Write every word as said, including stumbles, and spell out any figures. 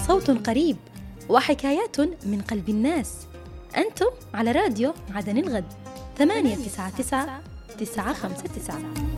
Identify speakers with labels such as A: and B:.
A: صوت قريب وحكايات من قلب الناس. أنتم على راديو عدن الغد ثمانية تسعة تسعة تسعة خمسة تسعة.